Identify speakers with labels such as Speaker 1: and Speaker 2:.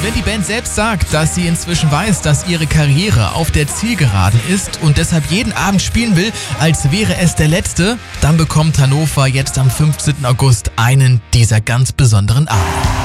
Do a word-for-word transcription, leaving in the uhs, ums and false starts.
Speaker 1: Wenn die Band selbst sagt, dass sie inzwischen weiß, dass ihre Karriere auf der Zielgeraden ist und deshalb jeden Abend spielen will, als wäre es der letzte, dann bekommt Hannover jetzt am fünfzehnten August einen dieser ganz besonderen Abende.